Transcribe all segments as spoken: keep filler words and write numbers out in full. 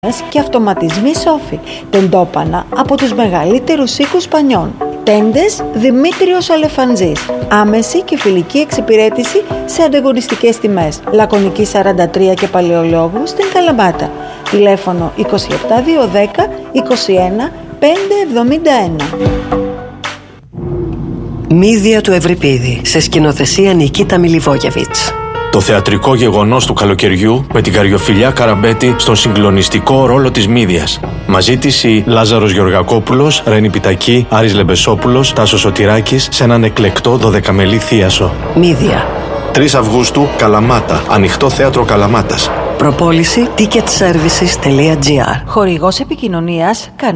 και αυτοματισμοί Σόφι, τεντόπανα από τους μεγαλύτερους οίκους πανιών. Τέντες Δημήτριος Αλεφαντζής. Άμεση και φιλική εξυπηρέτηση σε ανταγωνιστικές τιμές. Λακωνική σαράντα τρία και Παλαιολόγου στην Καλαμάτα. Τηλέφωνο είκοσι επτά διακόσια δέκα είκοσι ένα πεντακόσια εβδομήντα ένα. Μύδια του Ευρυπίδη, σε σκηνοθεσία Νικίτα Μιλιβόγεβιτς. Το θεατρικό γεγονός του καλοκαιριού με την Καριοφιλιά Καραμπέτη στον συγκλονιστικό ρόλο της Μύδιας. Μαζί της η Λάζαρος Γεωργακόπουλος, Ρένη Πιτακή, Άρης Λεμπεσόπουλος, Τάσος Σωτηράκης σε έναν εκλεκτό δωδεκαμελή θίασο. Μύδια. τρεις Αυγούστου, Καλαμάτα. Ανοιχτό θέατρο Καλαμάτας. Προπόληση ticket services τελεία gr. Χορηγός επικοινωνίας Καν.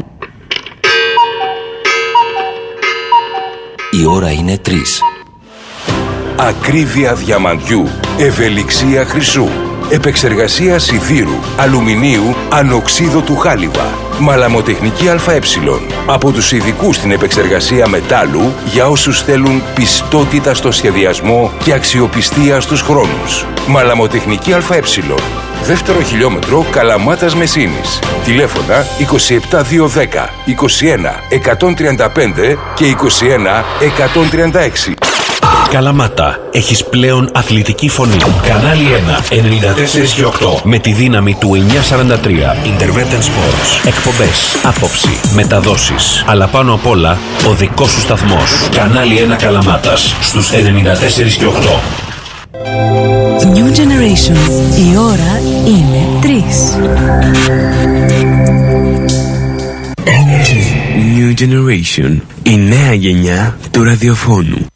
Η ώρα είναι τρεις. Ακρίβεια διαμαντιού, ευελιξία χρυσού, επεξεργασία σιδήρου, αλουμινίου, ανοξίδωτου χάλιβα, μαλαμοτεχνική ΑΕ. Από τους ειδικούς στην επεξεργασία μετάλλου για όσους θέλουν πιστότητα στο σχεδιασμό και αξιοπιστία στους χρόνους. Μαλαμοτεχνική ΑΕ. Δεύτερο χιλιόμετρο Καλαμάτας Μεσίνης. Τηλέφωνα είκοσι επτά διακόσια δέκα είκοσι ένα εκατόν τριάντα πέντε και είκοσι ένα εκατόν τριάντα έξι. Καλαμάτα, έχεις πλέον αθλητική φωνή. Κανάλι ένα, ενενήντα τέσσερα και οκτώ. Με τη δύναμη του εννιακόσια σαράντα τρία. Intervention Sports. Εκπομπές, άποψη, μεταδόσεις. Αλλά πάνω απ' όλα, ο δικός σου σταθμός. Κανάλι ένα Καλαμάτας, στους ενενήντα τέσσερα και οκτώ. New Generation. Η ώρα είναι τρεις. New Generation. Η νέα γενιά του ραδιοφώνου.